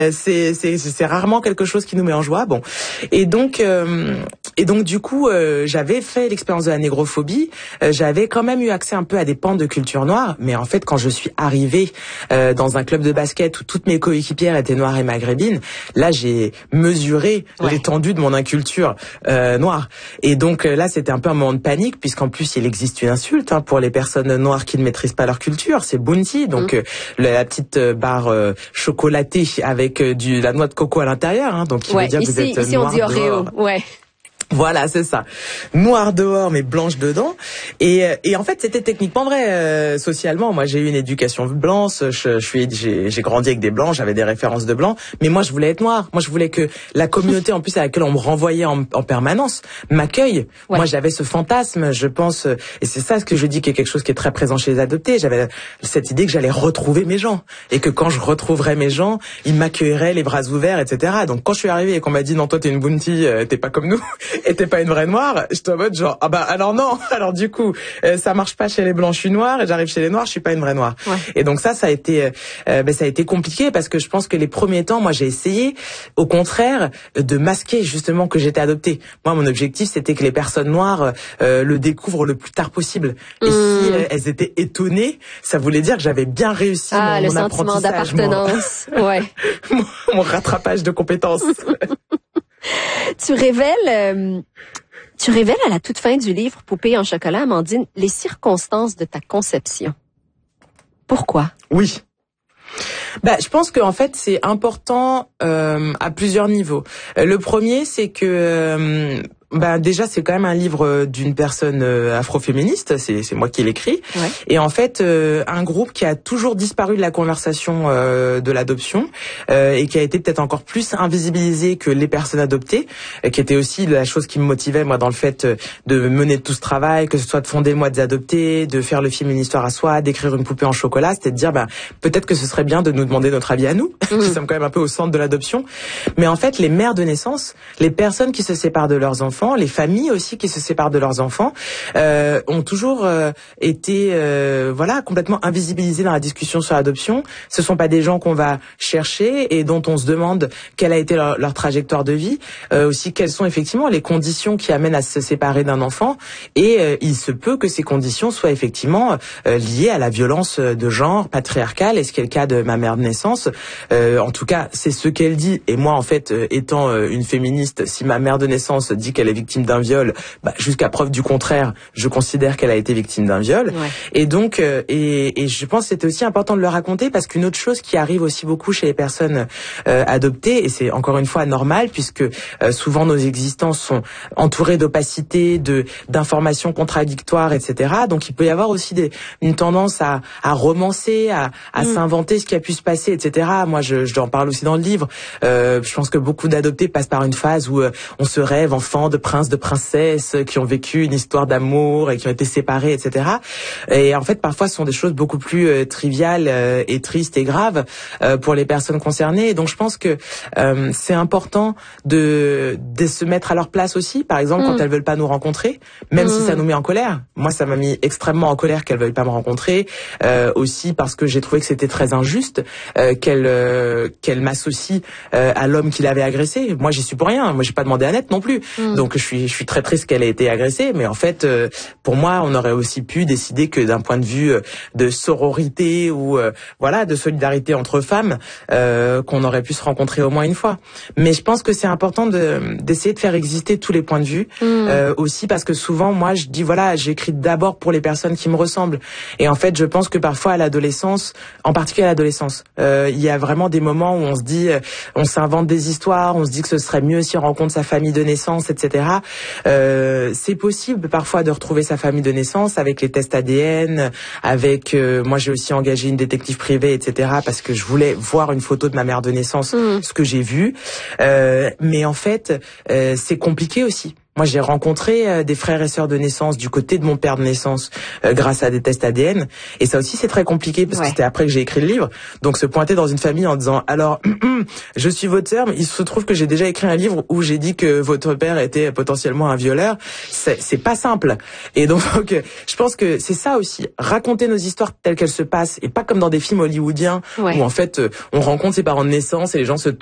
C'est rarement quelque chose qui nous met en joie. Bon, et donc du coup, j'avais fait l'expérience de la négrophobie. J'avais quand même eu accès un peu à des pans de culture noire, mais en fait, quand je suis arrivée dans un club de basket où toutes mes coéquipières étaient noires et maghrébines, là, j'ai mesuré l'étendue de mon inculture noire. Et donc là, c'était un peu un moment de panique, puisqu'en plus, il existe une insulte pour les personnes noires qui ne maîtrisent pas leur culture. C'est Bounty, donc la petite barre chocolatée avec la noix de coco à l'intérieur, donc il veut dire que vous êtes ici noir on dit Oreo, dehors. Voilà, c'est ça. Noir dehors, mais blanche dedans. Et en fait, c'était techniquement vrai. Socialement, moi, j'ai eu une éducation blanche. J'ai grandi avec des blancs. J'avais des références de blancs. Mais moi, je voulais être noir. Moi, je voulais que la communauté, en plus, à laquelle on me renvoyait en permanence, m'accueille. Moi, j'avais ce fantasme, je pense, et c'est ça ce que je dis, qui est quelque chose qui est très présent chez les adoptés. J'avais cette idée que j'allais retrouver mes gens. Et que quand je retrouverais mes gens, ils m'accueilleraient les bras ouverts, etc. Donc, quand je suis arrivée et qu'on m'a dit, non, toi, t'es une bounty, t'es pas comme nous. Et t'es pas une vraie noire, j'étais en mode genre, ah bah alors non, alors du coup, ça marche pas chez les blancs, je suis noire, et j'arrive chez les noirs, je suis pas une vraie noire. Et donc ça a été compliqué, parce que je pense que les premiers temps, moi j'ai essayé, au contraire, de masquer justement que j'étais adoptée. Moi, mon objectif, c'était que les personnes noires le découvrent le plus tard possible. Et si elles étaient étonnées, ça voulait dire que j'avais bien réussi mon sentiment d'appartenance. Mon rattrapage de compétences. Tu révèles à la toute fin du livre Poupée en chocolat, Amandine, les circonstances de ta conception. Pourquoi? Oui. Je pense qu'en fait, c'est important à plusieurs niveaux. Le premier, c'est que déjà, c'est quand même un livre d'une personne afroféministe, c'est moi qui l'écris. Et en fait, un groupe qui a toujours disparu de la conversation de l'adoption et qui a été peut-être encore plus invisibilisé que les personnes adoptées, qui était aussi la chose qui me motivait, moi, dans le fait de mener tout ce travail, que ce soit de fonder le mois des adoptés, de faire le film Une histoire à soi, d'écrire une poupée en chocolat, c'était de dire, peut-être que ce serait bien de nous demander notre avis à nous, qui sommes quand même un peu au centre de l'adoption. Mais en fait, les mères de naissance, les personnes qui se séparent de leurs enfants, les familles aussi qui se séparent de leurs enfants, ont toujours été complètement invisibilisées dans la discussion sur l'adoption. Ce sont pas des gens qu'on va chercher et dont on se demande quelle a été leur trajectoire de vie, aussi quelles sont effectivement les conditions qui amènent à se séparer d'un enfant, et il se peut que ces conditions soient effectivement liées à la violence de genre patriarcale, et ce qui est le cas de ma mère de naissance. En tout cas, c'est ce qu'elle dit, et moi en fait, étant une féministe, si ma mère de naissance dit qu'elle est victime d'un viol, jusqu'à preuve du contraire, je considère qu'elle a été victime d'un viol. Et donc, et je pense que c'était aussi important de le raconter, parce qu'une autre chose qui arrive aussi beaucoup chez les personnes adoptées, et c'est encore une fois normal, puisque souvent nos existences sont entourées d'opacité, d'informations contradictoires, etc. Donc il peut y avoir aussi une tendance à romancer, à s'inventer ce qui a pu se passer, etc. Moi, j'en parle aussi dans le livre. Je pense que beaucoup d'adoptés passent par une phase où on se rêve enfant de princes, de princesses qui ont vécu une histoire d'amour et qui ont été séparés, etc. Et en fait, parfois, ce sont des choses beaucoup plus triviales et tristes et graves pour les personnes concernées. Et donc, je pense que c'est important de se mettre à leur place aussi. Par exemple, quand elles veulent pas nous rencontrer, même si ça nous met en colère. Moi, ça m'a mis extrêmement en colère qu'elles veuillent pas me rencontrer. Aussi parce que j'ai trouvé que c'était très injuste qu'elle m'associe à l'homme qui l'avait agressée. Moi, j'y suis pour rien. Moi, j'ai pas demandé à naître non plus. Donc, je suis très triste qu'elle ait été agressée. Mais en fait, pour moi, on aurait aussi pu décider que d'un point de vue de sororité ou de solidarité entre femmes, qu'on aurait pu se rencontrer au moins une fois. Mais je pense que c'est important d'essayer de faire exister tous les points de vue. Aussi parce que souvent, moi, je dis j'écris d'abord pour les personnes qui me ressemblent. Et en fait, je pense que parfois à l'adolescence, en particulier à l'adolescence, il y a vraiment des moments où on se dit, on s'invente des histoires, on se dit que ce serait mieux si on rencontre sa famille de naissance, etc. C'est possible parfois de retrouver sa famille de naissance avec les tests ADN, avec moi j'ai aussi engagé une détective privée, etc. parce que je voulais voir une photo de ma mère de naissance, ce que j'ai vu. Mais en fait, c'est compliqué aussi. Moi, j'ai rencontré des frères et sœurs de naissance du côté de mon père de naissance grâce à des tests ADN. Et ça aussi, c'est très compliqué parce que c'était après que j'ai écrit le livre. Donc, se pointer dans une famille en disant, alors, je suis votre sœur, mais il se trouve que j'ai déjà écrit un livre où j'ai dit que votre père était potentiellement un violeur. C'est pas simple. Et donc, je pense que c'est ça aussi. Raconter nos histoires telles qu'elles se passent et pas comme dans des films hollywoodiens où en fait, on rencontre ses parents de naissance et les gens se